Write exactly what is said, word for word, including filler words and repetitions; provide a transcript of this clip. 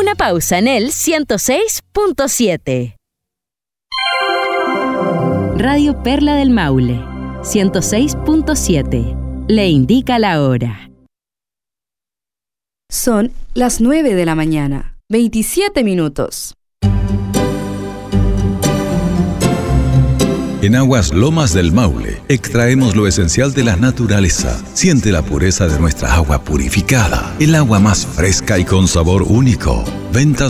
una pausa en el ciento seis punto siete. Radio Perla del Maule, ciento seis punto siete. Le indica la hora. Son las nueve de la mañana, veintisiete minutos. En Aguas Lomas del Maule, extraemos lo esencial de la naturaleza. Siente la pureza de nuestra agua purificada, el agua más fresca y con sabor único. Ventas